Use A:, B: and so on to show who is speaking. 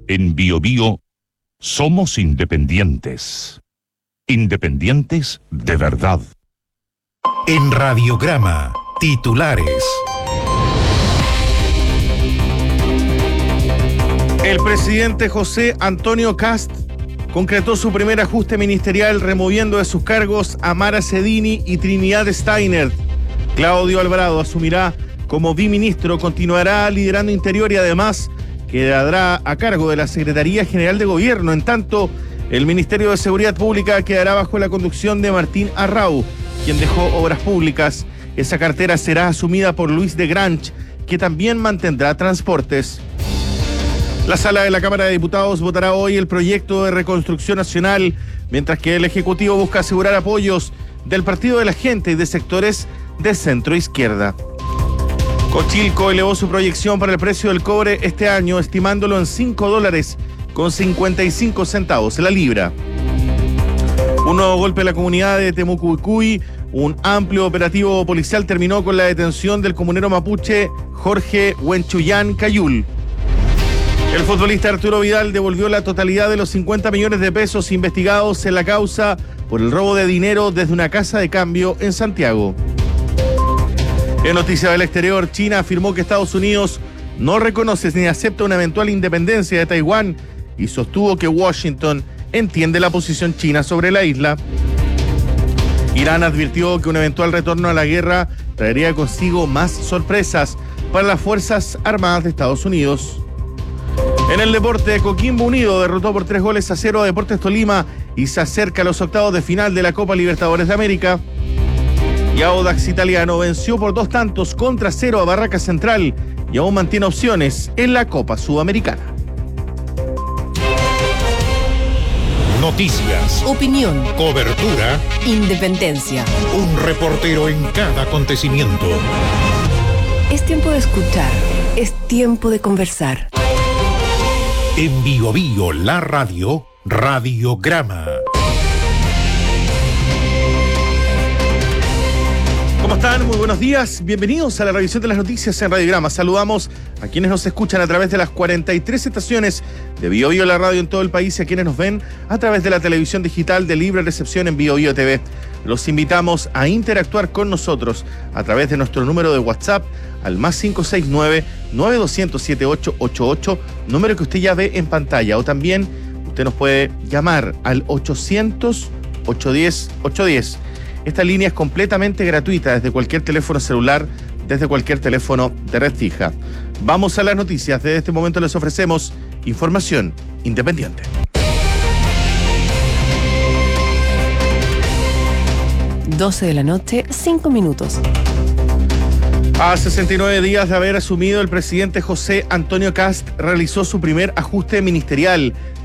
A: En BioBio somos independientes. Independientes de verdad.
B: En Radiograma, titulares.
C: El presidente José Antonio Kast concretó su primer ajuste ministerial removiendo de sus cargos a Mara Cedini y Trinidad Steiner. Claudio Alvarado asumirá como biministro, continuará liderando Interior y además quedará a cargo de la Secretaría General de Gobierno. En tanto, el Ministerio de Seguridad Pública quedará bajo la conducción de Martín Arrau, quien dejó Obras Públicas. Esa cartera será asumida por Luis de Granch, que también mantendrá Transportes. La sala de la Cámara de Diputados votará hoy el proyecto de reconstrucción nacional, mientras que el Ejecutivo busca asegurar apoyos del Partido de la Gente y de sectores de centro izquierda. Cochilco elevó su proyección para el precio del cobre este año, estimándolo en $5.55 la libra. Un nuevo golpe a la comunidad de Temucuicui. Un amplio operativo policial terminó con la detención del comunero mapuche Jorge Huenchuyán Cayul. El futbolista Arturo Vidal devolvió la totalidad de los 50 millones de pesos investigados en la causa por el robo de dinero desde una casa de cambio en Santiago. En noticias del exterior, China afirmó que Estados Unidos no reconoce ni acepta una eventual independencia de Taiwán y sostuvo que Washington entiende la posición china sobre la isla. Irán advirtió que un eventual retorno a la guerra traería consigo más sorpresas para las Fuerzas Armadas de Estados Unidos. En el deporte, Coquimbo Unido derrotó por 3-0 a Deportes Tolima y se acerca a los octavos de final de la Copa Libertadores de América. Y Audax Italiano venció por 2-0 a Barraca Central y aún mantiene opciones en la Copa Sudamericana.
B: Noticias,
D: opinión,
B: cobertura,
D: independencia.
B: un reportero en cada acontecimiento.
D: Es tiempo de escuchar, es tiempo de conversar.
B: En BioBio, la radio, Radiograma.
C: ¿Cómo están? Muy buenos días. Bienvenidos a la revisión de las noticias en Radiograma. Saludamos a quienes nos escuchan a través de las 43 estaciones de BioBio la radio en todo el país y a quienes nos ven a través de la televisión digital de libre recepción en BioBio TV. Los invitamos a interactuar con nosotros a través de nuestro número de WhatsApp al +569 9200 7888, número que usted ya ve en pantalla, o también usted nos puede llamar al 800 810 810. Esta línea es completamente gratuita desde cualquier teléfono celular, desde cualquier teléfono de red fija. Vamos a las noticias. Desde este momento les ofrecemos información independiente.
D: (12:00 PM, 5 minutos.
C: A 69 días de haber asumido, el presidente José Antonio Kast realizó su primer ajuste ministerial.